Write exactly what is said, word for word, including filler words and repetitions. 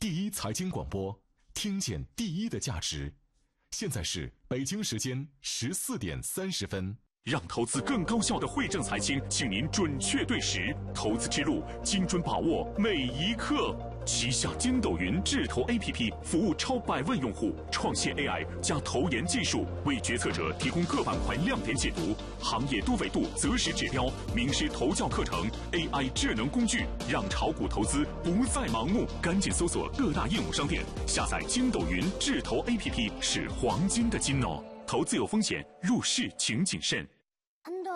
第一财经广播，听见第一的价值。现在是北京时间十四点三十分。 让投资更高效的惠正财经，请您准确对时，投资之路精准把握每一刻。旗下筋斗云智投 A P P 服务超百万用户，创新 A I 加投研技术，为决策者提供各板块亮点解读、行业多维度择时指标、名师投教课程、A I 智能工具，让炒股投资不再盲目。赶紧搜索各大应用商店，下载筋斗云智投 A P P， 是黄金的金哦。投资有风险，入市请谨慎。